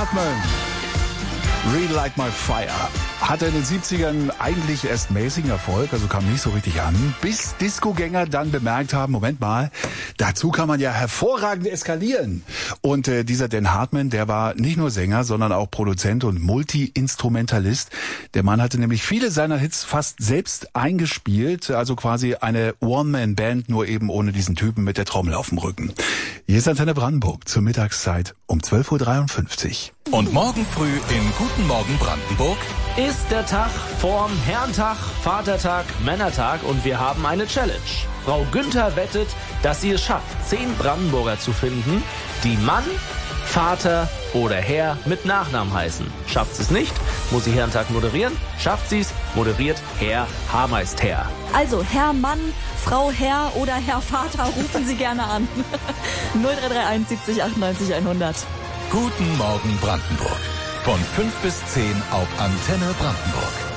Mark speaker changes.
Speaker 1: Hartman. Really Like My Fire. Hatte in den 70ern eigentlich erst mäßigen Erfolg, also kam nicht so richtig an, bis Discogänger dann bemerkt haben, Moment mal, dazu kann man ja hervorragend eskalieren. Und dieser Dan Hartman, der war nicht nur Sänger, sondern auch Produzent und Multi-Instrumentalist. Der Mann hatte nämlich viele seiner Hits fast selbst eingespielt, also quasi eine One-Man-Band, nur eben ohne diesen Typen mit der Trommel auf dem Rücken. Hier ist Antenne Brandenburg zur Mittagszeit um 12.53 Uhr.
Speaker 2: Und morgen früh in Guten Morgen Brandenburg
Speaker 3: ist der Tag vorm Herrentag, Vatertag, Männertag und wir haben eine Challenge. Frau Günther wettet, dass sie es schafft, 10 Brandenburger zu finden, die Mann, Vater oder Herr mit Nachnamen heißen. Schafft sie es nicht, muss sie Herrentag moderieren. Schafft sie es, moderiert Herr Hameister.
Speaker 4: Also Herr Mann, Frau Herr oder Herr Vater, rufen Sie gerne an. 0331 70 98 100.
Speaker 2: Guten Morgen Brandenburg. Von 5 bis 10 auf Antenne Brandenburg.